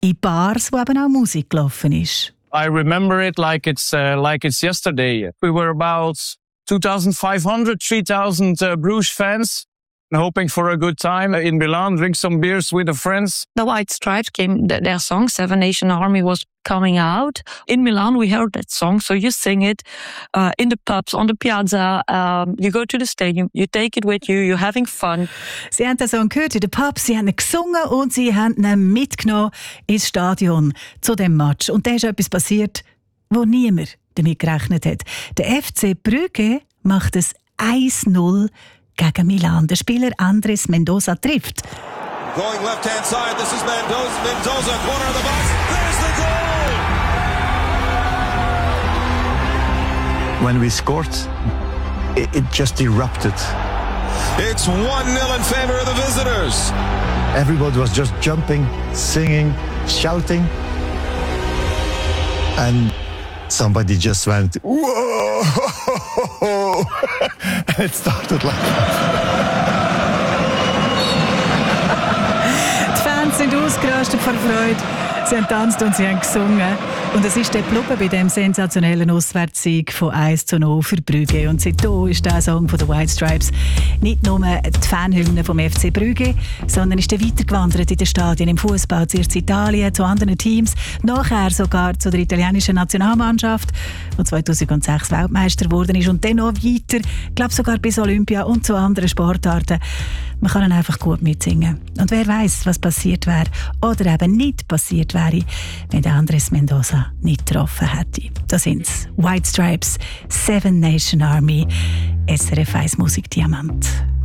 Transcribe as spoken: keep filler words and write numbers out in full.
in Bars, wo eben auch Musik gelaufen ist. I remember it like it's uh, like it's yesterday. We were about two thousand five hundred, three thousand uh, Bruges fans, hoping for a good time in Milan, drink some beers with the friends. The White Stripes came, their song Seven Nation Army was coming out. In Milan we heard that song, so you sing it uh, in the pubs, on the piazza, um, you go to the stadium, you take it with you, you're having fun. Sie haben den Song gehört in den Pubs, sie haben ihn gesungen und sie haben ihn mitgenommen ins Stadion zu dem Match. Und da ist etwas passiert, wo niemand damit gerechnet hat. Der F C Brügge macht es eins null gegen Milan. Der Spieler Andres Mendoza trifft. Going left hand side, this is Mendoza, Mendoza, corner of the box, there's the goal! When we scored, it, it just erupted. It's one nil in favor of the visitors. Everybody was just jumping, singing, shouting. And somebody just went, whoa! And it started like that. Die Fans sind ausgerastet vor Freude. Sie haben getanzt und sie haben gesungen. Und es ist dort geblieben bei dem sensationellen Auswärtssieg von eins zu null für Brügge. Und seitdem ist der Song von den White Stripes nicht nur die Fanhymne vom F C Brügge, sondern ist dann weitergewandert in den Stadien, im Fußball, zuerst in Italien, zu anderen Teams, nachher sogar zu der italienischen Nationalmannschaft, die zweitausendsechs Weltmeister geworden ist, und dann noch weiter, ich glaube sogar bis Olympia und zu anderen Sportarten. Man kann ihn einfach gut mitsingen. Und wer weiß, was passiert wäre oder eben nicht passiert wäre, wenn der Andres Mendoza nicht getroffen hätte. Da sind's White Stripes, Seven Nation Army, S R F eins Musikdiamant.